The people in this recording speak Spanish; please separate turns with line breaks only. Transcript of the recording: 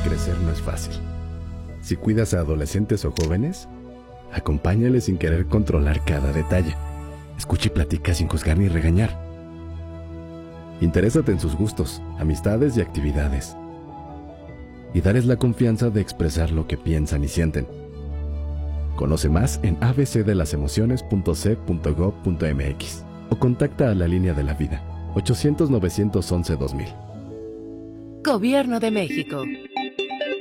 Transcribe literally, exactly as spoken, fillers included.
crecer no es fácil. Si cuidas a adolescentes o jóvenes, acompáñales sin querer controlar cada detalle. Escucha y platica sin juzgar ni regañar. Interésate en sus gustos, amistades y actividades. Y darles la confianza de expresar lo que piensan y sienten. Conoce más en a b c de las emociones punto c punto gob punto m x o contacta a la línea de la vida ochocientos, novecientos once, dos mil.
Gobierno de México.